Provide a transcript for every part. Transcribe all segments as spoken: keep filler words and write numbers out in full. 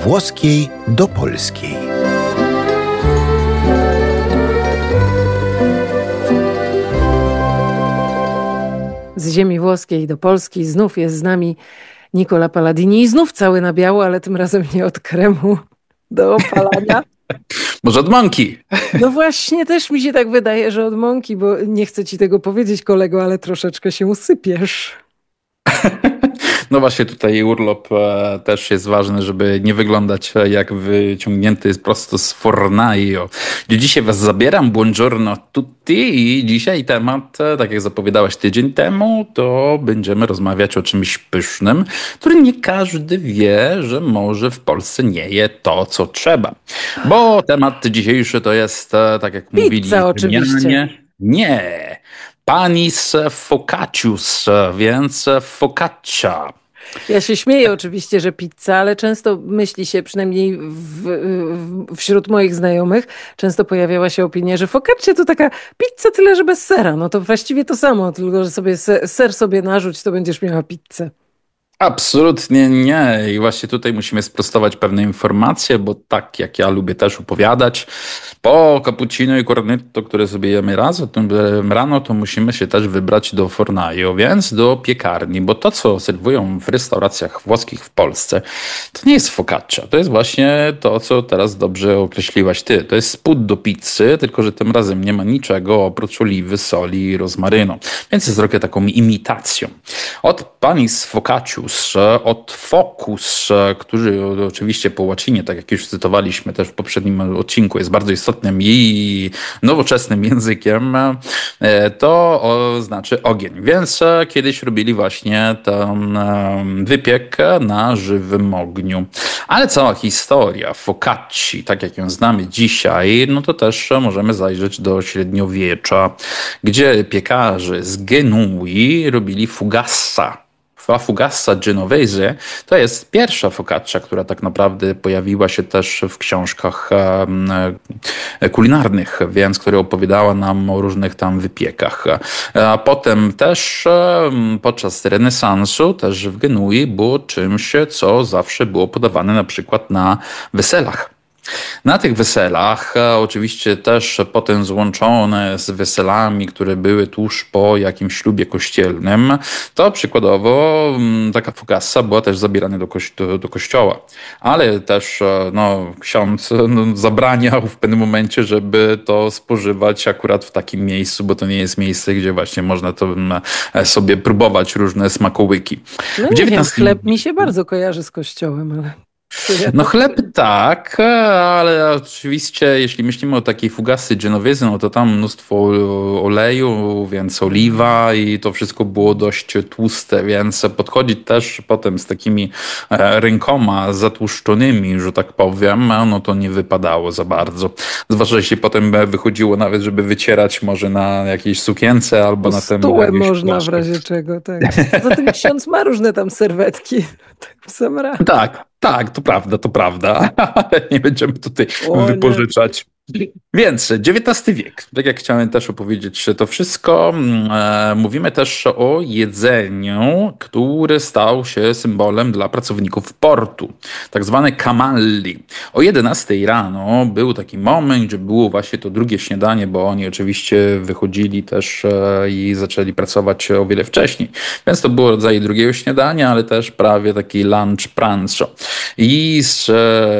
włoskiej do polskiej. Z ziemi włoskiej do Polski znów jest z nami Nicola Paladini i znów cały na biało, ale tym razem nie od kremu do opalania. Może od mąki. No właśnie, też mi się tak wydaje, że od mąki, bo nie chcę ci tego powiedzieć, kolego, ale troszeczkę się usypiesz. No właśnie tutaj urlop e, też jest ważny, żeby nie wyglądać jak wyciągnięty prosto z fornaio. Gdzie dzisiaj was zabieram, buongiorno tutti i dzisiaj temat, e, tak jak zapowiadałaś tydzień temu, to będziemy rozmawiać o czymś pysznym, który nie każdy wie, że może w Polsce nie je to, co trzeba. Bo temat dzisiejszy to jest, e, tak jak Pizza, mówili oczywiście. Nie. Panis focaccius, więc focaccia. Ja się śmieję oczywiście, że pizza, ale często myśli się, przynajmniej w, w, wśród moich znajomych, często pojawiała się opinia, że focaccia to taka pizza, tyle że bez sera. No to właściwie to samo, tylko że sobie ser sobie narzuć, to będziesz miała pizzę. Absolutnie nie. I właśnie tutaj musimy sprostować pewne informacje, bo tak jak ja lubię też opowiadać, po cappuccino i cornetto, które sobie jemy raz rano, to musimy się też wybrać do fornaio, więc do piekarni, bo to, co serwują w restauracjach włoskich w Polsce, to nie jest focaccia. To jest właśnie to, co teraz dobrze określiłaś ty. To jest spód do pizzy, tylko że tym razem nie ma niczego oprócz oliwy, soli i rozmarynu. Więc jest trochę taką imitacją. Od panis focaccius, od focus, który oczywiście po łacinie, tak jak już cytowaliśmy też w poprzednim odcinku, jest bardzo istotnym i nowoczesnym językiem, to znaczy ogień. Więc kiedyś robili właśnie ten wypiek na żywym ogniu. Ale cała historia focacci, tak jak ją znamy dzisiaj, no to też możemy zajrzeć do średniowiecza, gdzie piekarze z Genui robili fugassa. Fugassa genovese to jest pierwsza focaccia, która tak naprawdę pojawiła się też w książkach kulinarnych, więc która opowiadała nam o różnych tam wypiekach. A potem też podczas renesansu też w Genui było czymś, co zawsze było podawane na przykład na weselach. Na tych weselach, oczywiście też potem złączone z weselami, które były tuż po jakimś ślubie kościelnym, to przykładowo taka fugassa była też zabierana do, kości- do kościoła. Ale też no, ksiądz no, zabraniał w pewnym momencie, żeby to spożywać akurat w takim miejscu, bo to nie jest miejsce, gdzie właśnie można to sobie próbować różne smakołyki. No nie dziewiętnastym... wiem, chleb mi się bardzo kojarzy z kościołem, ale... No chleb tak, ale oczywiście jeśli myślimy o takiej fugassy genovese, no to tam mnóstwo oleju, więc oliwa i to wszystko było dość tłuste, więc podchodzić też potem z takimi rękoma zatłuszczonymi, że tak powiem, no to nie wypadało za bardzo. Zwłaszcza jeśli potem wychodziło nawet, żeby wycierać może na jakiejś sukience albo na tym... Stułem można płaszczach. W razie czego, tak. Poza tym ksiądz ma różne tam serwetki. Tak, w sam raz. Tak. Tak, to prawda, to prawda, ale nie będziemy tutaj o, wypożyczać. Nie. Więc dziewiętnasty wiek, tak jak chciałem też opowiedzieć to wszystko, e, mówimy też o jedzeniu, który stał się symbolem dla pracowników portu, tak zwane camalli. O jedenastej rano był taki moment, gdzie było właśnie to drugie śniadanie, bo oni oczywiście wychodzili też e, i zaczęli pracować o wiele wcześniej, więc to było rodzaj drugiego śniadania, ale też prawie taki lunch pranzo. I z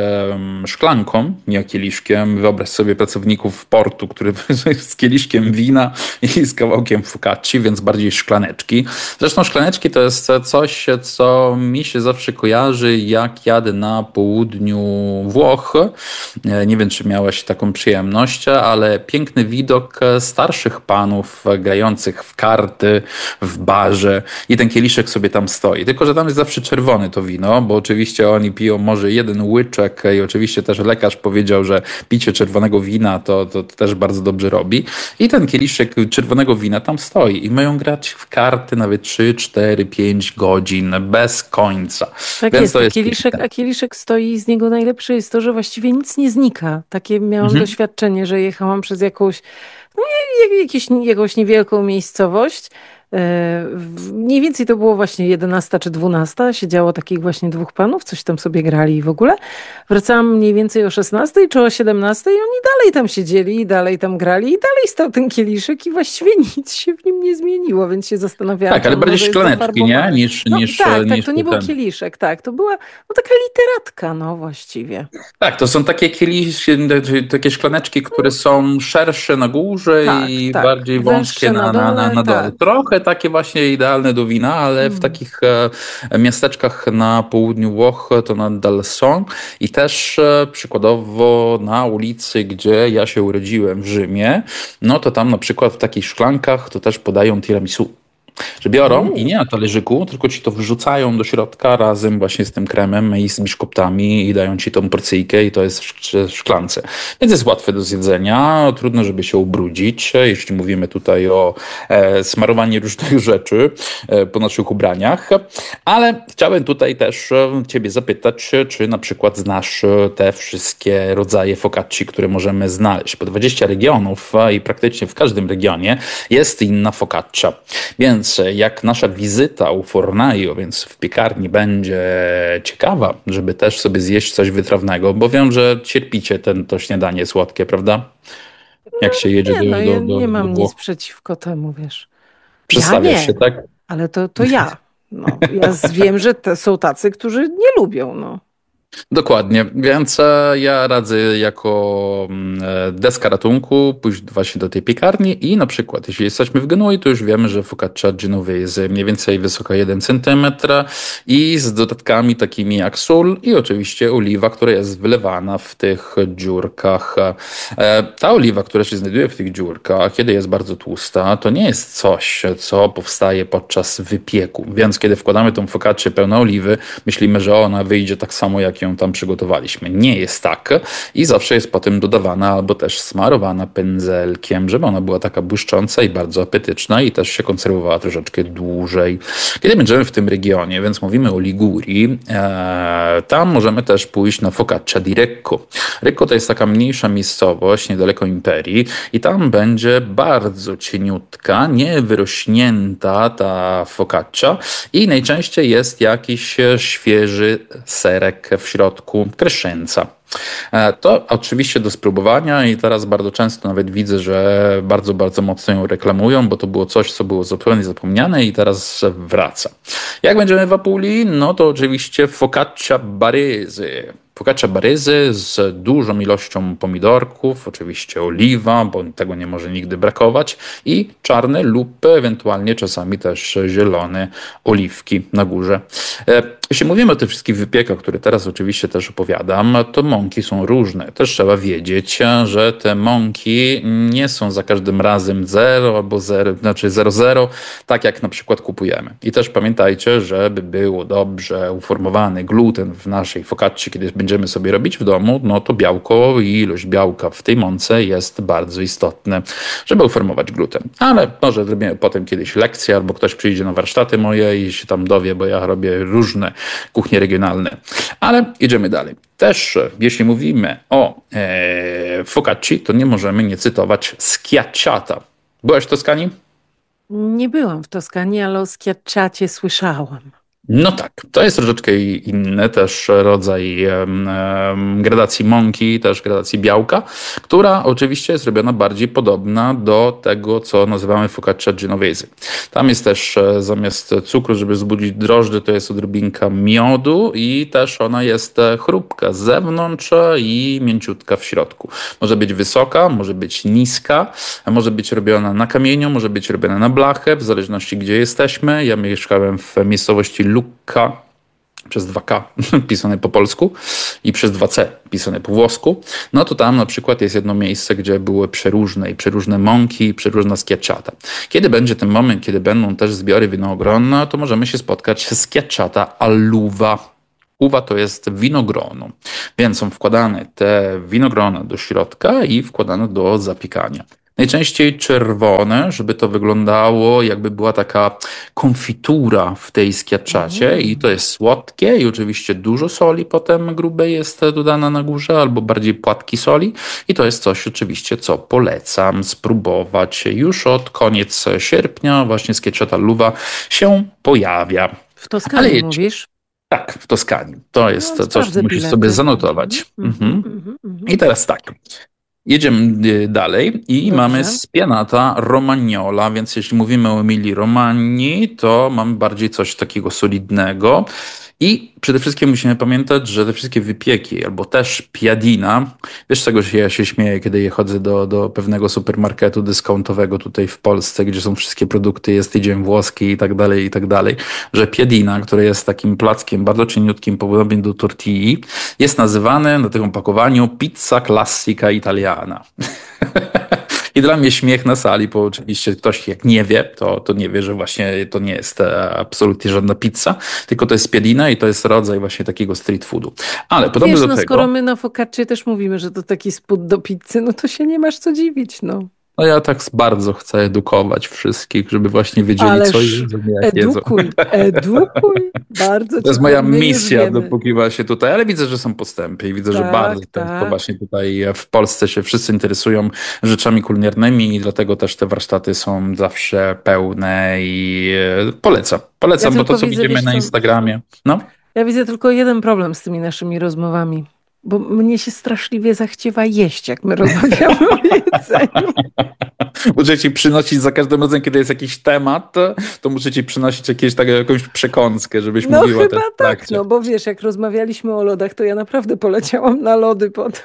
e, szklanką, nie kieliszkiem, wyobraź sobie pracowników portu, który z kieliszkiem wina i z kawałkiem focacci, więc bardziej szklaneczki. Zresztą szklaneczki to jest coś, co mi się zawsze kojarzy, jak jadę na południu Włoch. Nie wiem, czy miałaś taką przyjemność, ale piękny widok starszych panów grających w karty, w barze i ten kieliszek sobie tam stoi. Tylko że tam jest zawsze czerwone to wino, bo oczywiście oni piją może jeden łyczek i oczywiście też lekarz powiedział, że picie czerwonego wina to, to, to też bardzo dobrze robi. I ten kieliszek czerwonego wina tam stoi i mają grać w karty nawet trzy, cztery, pięć godzin bez końca. Tak Więc jest, to jest kieliszek, a kieliszek stoi i z niego najlepsze jest to, że właściwie nic nie znika. Takie miałam mhm. doświadczenie, że jechałam przez jakąś, no, jakieś, jakąś niewielką miejscowość. Mniej więcej to było właśnie jedenasta czy dwunasta. Siedziało takich właśnie dwóch panów, coś tam sobie grali i w ogóle. Wracałam mniej więcej o szesnastej czy o siedemnastej i oni dalej tam siedzieli i dalej tam grali i dalej stał ten kieliszek i właściwie nic się w nim nie zmieniło, więc się zastanawiałam, Tak, czy ale on bardziej może jest szklaneczki, nie? zafarbowany. Niż, No niż, tak, tak, niż to nie był ten. kieliszek, tak, to była no, taka literatka, no właściwie. Tak, to są takie kieliszki, takie szklaneczki, które są szersze na górze Tak, i tak, bardziej wąskie węższe na, na na, na, dole, na dole. tak. Trochę takie właśnie idealne do wina, ale w Mm. takich e, miasteczkach na południu Włoch to nadal są. I też e, przykładowo na ulicy, gdzie ja się urodziłem w Rzymie, no to tam na przykład w takich szklankach to też podają tiramisu. Że biorą i Uuu. nie na talerzyku, tylko ci to wrzucają do środka razem właśnie z tym kremem i z biszkoptami i dają ci tą porcyjkę i to jest w szk- w szklance. Więc jest łatwe do zjedzenia, trudno, żeby się ubrudzić, jeśli mówimy tutaj o e, smarowaniu różnych rzeczy e, po naszych ubraniach. Ale chciałem tutaj też e, ciebie zapytać, czy na przykład znasz e, te wszystkie rodzaje focacci, które możemy znaleźć. Po dwadzieścia regionów e, i praktycznie w każdym regionie jest inna focaccia. Więc jak nasza wizyta u Fornaio, więc w piekarni będzie ciekawa, żeby też sobie zjeść coś wytrawnego, bo wiem, że cierpicie ten, to śniadanie słodkie, prawda? Jak się jedzie Nie, no do, ja do, do, nie do mam nic Włoch. przeciwko temu, wiesz. Ja Przestawiasz się, nie, tak? ale to, to ja. No, ja z- wiem, że te są tacy, którzy nie lubią, no. Dokładnie, więc e, ja radzę jako mm, e, deska ratunku pójść właśnie do tej piekarni i na przykład jeśli jesteśmy w Genui, to już wiemy, że focaccia genovese mniej więcej wysoka jeden centymetr i z dodatkami takimi jak sól i oczywiście oliwa, która jest wylewana w tych dziurkach. E, Ta oliwa, która się znajduje w tych dziurkach, kiedy jest bardzo tłusta, to nie jest coś, co powstaje podczas wypieku, więc kiedy wkładamy tą focaccię pełną oliwy, myślimy, że ona wyjdzie tak samo jak ją tam przygotowaliśmy. Nie jest tak i zawsze jest potem dodawana albo też smarowana pędzelkiem, żeby ona była taka błyszcząca i bardzo apetyczna i też się konserwowała troszeczkę dłużej. Kiedy będziemy w tym regionie, więc mówimy o Ligurii, e, tam możemy też pójść na focaccia di Recco. Recco to jest taka mniejsza miejscowość niedaleko Imperii i tam będzie bardzo cieniutka, niewyrośnięta ta focaccia i najczęściej jest jakiś świeży serek w środku, crescenza. E, To oczywiście do spróbowania i teraz bardzo często nawet widzę, że bardzo, bardzo mocno ją reklamują, bo to było coś, co było zupełnie zapomniane i teraz wraca. Jak będziemy w Apulii? No to oczywiście focaccia barese. Focaccia barese z dużą ilością pomidorków, oczywiście oliwa, bo tego nie może nigdy brakować i czarne lub ewentualnie czasami też zielone oliwki na górze. E, Jeśli mówimy o tych wszystkich wypiekach, które teraz oczywiście też opowiadam, to mąki są różne. Też trzeba wiedzieć, że te mąki nie są za każdym razem zero albo zero, znaczy zero zero, tak jak na przykład kupujemy. I też pamiętajcie, żeby było dobrze uformowany gluten w naszej focacci, kiedy będziemy sobie robić w domu, no to białko i ilość białka w tej mące jest bardzo istotne, żeby uformować gluten. Ale może zrobimy potem kiedyś lekcję, albo ktoś przyjdzie na warsztaty moje i się tam dowie, bo ja robię różne kuchnie regionalne. Ale idziemy dalej. Też, jeśli mówimy o e, focacci, to nie możemy nie cytować schiacciata. Byłaś w Toskanii? Nie byłam w Toskanii, ale o schiacciacie słyszałam. No tak, to jest troszeczkę inny też rodzaj em, em, gradacji mąki, też gradacji białka, która oczywiście jest robiona bardziej podobna do tego, co nazywamy focaccia genovese. Tam jest też e, zamiast cukru, żeby wzbudzić drożdże, to jest odrobinka miodu i też ona jest e, chrupka z zewnątrz i mięciutka w środku. Może być wysoka, może być niska, a może być robiona na kamieniu, może być robiona na blachę, w zależności gdzie jesteśmy. Ja mieszkałem w miejscowości Lucca, przez dwa K pisane po polsku i przez dwa C pisane po włosku, no to tam na przykład jest jedno miejsce, gdzie były przeróżne i przeróżne mąki i przeróżna schiacciata. Kiedy będzie ten moment, kiedy będą też zbiory winogrona, to możemy się spotkać z schiacciata all'uva. Uwa to jest winogrono, więc są wkładane te winogrona do środka i wkładane do zapiekania. Najczęściej czerwone, żeby to wyglądało jakby była taka konfitura w tej schiacciacie Mm. i to jest słodkie i oczywiście dużo soli potem grubej jest dodana na górze albo bardziej płatki soli i to jest coś oczywiście, co polecam spróbować już od koniec sierpnia. Właśnie schiacciata alluva się pojawia. W Toskanii Ale mówisz? tak, w Toskanii. To jest No, coś, co sprawdzę musisz bilety. sobie zanotować. Mhm, Mhm. mhm, mhm. I teraz tak. Jedziemy y, dalej i Dobrze. mamy spianata romagnola, więc jeśli mówimy o Emilii Romagni, to mamy bardziej coś takiego solidnego. I przede wszystkim musimy pamiętać, że te wszystkie wypieki, albo też piadina, wiesz czego się ja się śmieję, kiedy je chodzę do, do pewnego supermarketu dyskontowego tutaj w Polsce, gdzie są wszystkie produkty, jest tydzień włoski i tak dalej, i tak dalej, że piadina, który jest takim plackiem bardzo cieniutkim, podobnie do tortilli, jest nazywany na tym opakowaniu pizza classica italiana. I dla mnie śmiech na sali, bo oczywiście ktoś jak nie wie, to, to nie wie, że właśnie to nie jest e, absolutnie żadna pizza, tylko to jest piadina i to jest rodzaj właśnie takiego street foodu. Ale podobnie Wiesz, do no tego, skoro my na focaccie też mówimy, że to taki spód do pizzy, no to się nie masz co dziwić, no. no ja tak bardzo chcę edukować wszystkich, żeby właśnie wiedzieli, Ależ co jedzą, jak jedzą. edukuj, edukuj, bardzo To jest cię- moja my już misja, wiemy. dopóki właśnie tutaj, ale widzę, że są postępy i widzę, że Tak, bardzo tak. często właśnie tutaj w Polsce się wszyscy interesują rzeczami kulinarnymi i dlatego też te warsztaty są zawsze pełne i e, polecam. Polecam, Ja bo to, tylko co widzę, widzimy wiesz na co? Instagramie. No, Ja widzę tylko jeden problem z tymi naszymi rozmowami, bo mnie się straszliwie zachciewa jeść, jak my rozmawiamy o jedzeniu. muszę ci przynosić za każdym razem, kiedy jest jakiś temat, to muszę ci przynosić jakieś, tak, jakąś przekąskę, żebyś No mówiła chyba też w tak, trakcie. no bo wiesz, jak rozmawialiśmy o lodach, to ja naprawdę poleciałam na lody potem.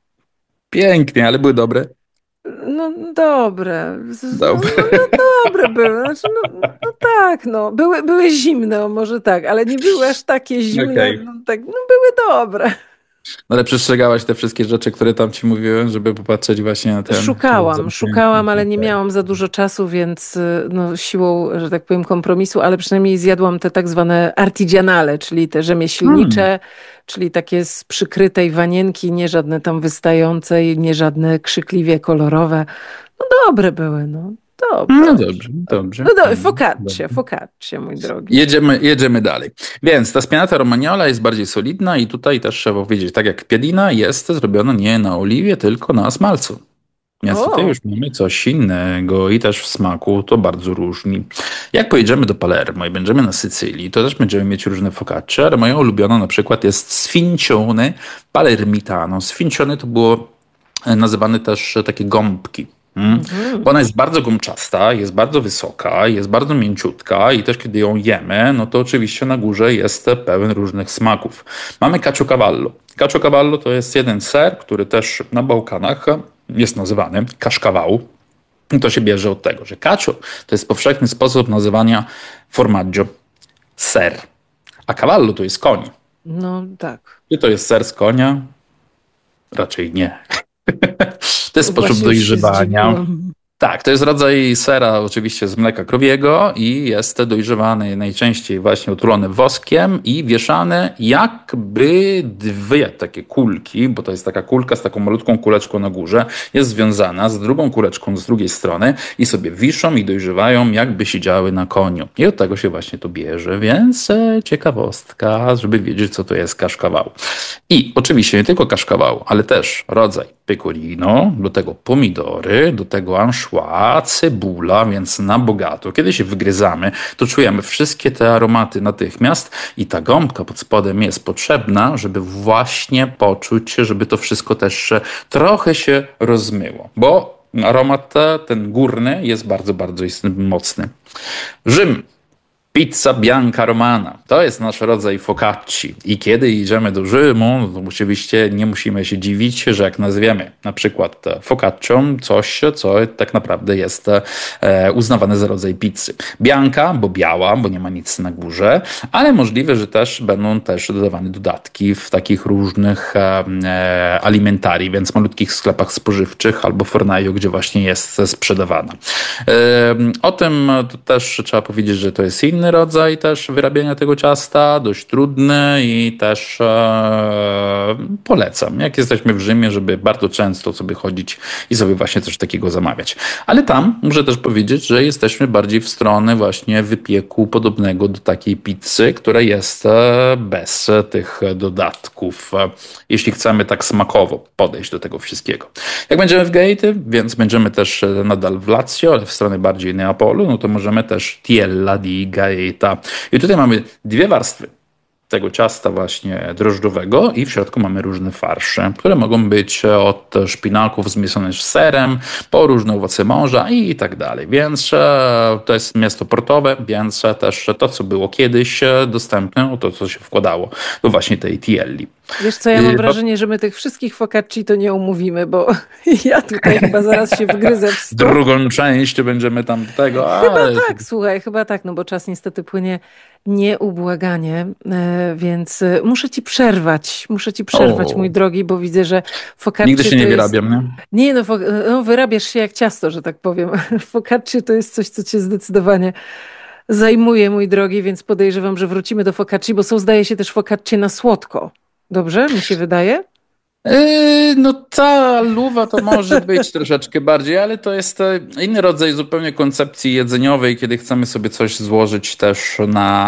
Pięknie, ale były dobre. No dobre. Z- Dobre. No, no dobre były. Znaczy, no, no tak, no. Były, były zimne, o może tak, ale nie były aż takie zimne. Okej. No, tak, no były dobre. No ale przestrzegałaś te wszystkie rzeczy, które tam ci mówiłem, żeby popatrzeć właśnie na ten... Szukałam, szukałam, ale nie Okej. miałam za dużo czasu, więc y, no, siłą, że tak powiem, kompromisu, ale przynajmniej zjadłam te tak zwane artigianale, czyli te rzemieślnicze, czyli takie z przykrytej wanienki, nie żadne tam wystające i nie żadne krzykliwie kolorowe. No dobre były, no. Dobre. No dobrze, dobrze. No do, Dobrze, focaccia, dobrze. focaccia, mój drogi. Jedziemy, jedziemy dalej. Więc ta spianata romagnola jest bardziej solidna i tutaj też trzeba powiedzieć, tak jak piadina jest zrobiona nie na oliwie, tylko na smalcu. Więc O. tutaj już mamy coś innego i też w smaku to bardzo różni. Jak pojedziemy do Palermo i będziemy na Sycylii, to też będziemy mieć różne focacce, ale moja ulubiona na przykład jest sfincione palermitano. Sfincione to było e, nazywane też takie gąbki. Mm. Bo ona jest bardzo gumczasta, jest bardzo wysoka, jest bardzo mięciutka i też kiedy ją jemy, no to oczywiście na górze jest pełen różnych smaków. Mamy caciocavallo. Caciocavallo to jest jeden ser, który też na Bałkanach jest nazywany kaszkawał. I to się bierze od tego, że cacio to jest powszechny sposób nazywania formaggio, ser, a cavallo to jest koń. No tak. Czy to jest ser z konia? Raczej nie. To jest sposób Właśnie już się dojrzewania. zdziwiłam. Tak, to jest rodzaj sera oczywiście z mleka krowiego i jest dojrzewany najczęściej właśnie otulony woskiem i wieszany jakby dwie takie kulki, bo to jest taka kulka z taką malutką kuleczką na górze, jest związana z drugą kuleczką z drugiej strony i sobie wiszą i dojrzewają jakby siedziały na koniu. I od tego się właśnie to bierze, więc e, ciekawostka, żeby wiedzieć co to jest kaszkawał. I oczywiście nie tylko kaszkawał, ale też rodzaj pecorino, do tego pomidory, do tego anchois, cebula, więc na bogato. Kiedy się wygryzamy, to czujemy wszystkie te aromaty natychmiast i ta gąbka pod spodem jest potrzebna, żeby właśnie poczuć, żeby to wszystko też trochę się rozmyło, bo aromat ten górny jest bardzo, bardzo mocny. Rzym. Pizza bianca romana. To jest nasz rodzaj focacci. I kiedy idziemy do Rzymu, to oczywiście nie musimy się dziwić, że jak nazwiemy na przykład focaccią coś, co tak naprawdę jest e, uznawane za rodzaj pizzy. Bianca, bo biała, bo nie ma nic na górze, ale możliwe, że też będą też dodawane dodatki w takich różnych e, alimentarii, więc malutkich sklepach spożywczych albo fornaju, gdzie właśnie jest sprzedawana. E, o tym to też trzeba powiedzieć, że to jest inny specyficzny rodzaj też wyrabiania tego ciasta, dość trudny i też e, polecam, jak jesteśmy w Rzymie, żeby bardzo często sobie chodzić i sobie właśnie coś takiego zamawiać. Ale tam muszę też powiedzieć, że jesteśmy bardziej w stronę właśnie wypieku podobnego do takiej pizzy, która jest e, bez tych dodatków, e, jeśli chcemy tak smakowo podejść do tego wszystkiego. Jak będziemy w Gaety, więc będziemy też nadal w Lazio, ale w stronę bardziej Neapolu, no to możemy też Tiella di Gaeta. I tutaj mamy dwie warstwy tego ciasta właśnie drożdżowego i w środku mamy różne farsze, które mogą być od szpinaków zmieszanych z serem, po różne owoce morza i tak dalej. Więc e, to jest miasto portowe, więc też to, co było kiedyś dostępne, to, co się wkładało do właśnie tej Tielli. Wiesz co, ja mam I- wrażenie, że my tych wszystkich focacci to nie umówimy, bo ja tutaj chyba zaraz się wgryzę w stół. Drugą część będziemy tam do tego, ale... Tak, słuchaj, chyba tak, no bo czas niestety płynie nieubłaganie, e, więc e, muszę ci przerwać, muszę ci przerwać, O. mój drogi, bo widzę, że focaccia Nigdy się to nie jest... wyrabiam, nie? Nie, no, fo- no wyrabiasz się jak ciasto, że tak powiem. Focaccia to jest coś, co cię zdecydowanie zajmuje, mój drogi, więc podejrzewam, że wrócimy do focacci, bo są, zdaje się, też focaccie na słodko. Dobrze, mi się wydaje? Yy, No ta luwa to może być troszeczkę bardziej, ale to jest e, inny rodzaj zupełnie koncepcji jedzeniowej, kiedy chcemy sobie coś złożyć też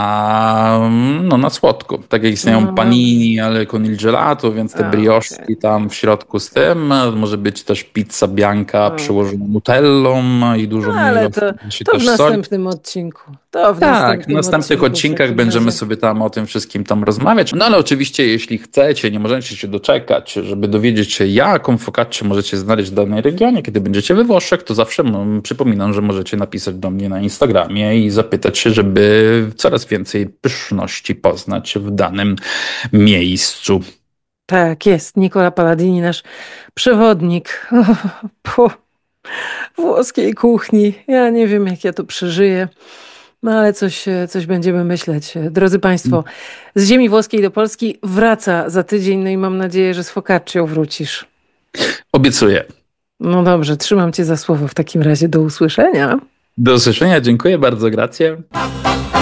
na, no, na słodko. Tak jak istnieją No. panini, ale con il gelato, więc te A, brioszki okej. tam w środku z tym. e, Może być też pizza bianca A. przyłożona nutellą i dużą No, ale ilością to, się to też w soli. następnym odcinku. To w Tak, następnym w następnych odcinku w odcinkach takim będziemy razie. sobie tam o tym wszystkim tam rozmawiać. No ale oczywiście, jeśli chcecie, nie możecie się doczekać, żeby dowiedzieć się, jaką focaccię możecie znaleźć w danej regionie, kiedy będziecie we Włoszech, to zawsze mm, przypominam, że możecie napisać do mnie na Instagramie i zapytać się, żeby coraz więcej pyszności poznać w danym miejscu. Tak, jest. Nicola Palladini, nasz przewodnik po włoskiej kuchni. Ja nie wiem, jak ja to przeżyję, no ale coś, coś będziemy myśleć. Drodzy Państwo, z ziemi włoskiej do Polski wraca za tydzień, no i mam nadzieję, że z focaccią wrócisz. Obiecuję. No dobrze, trzymam Cię za słowo w takim razie. Do usłyszenia. Do usłyszenia, dziękuję bardzo, grację.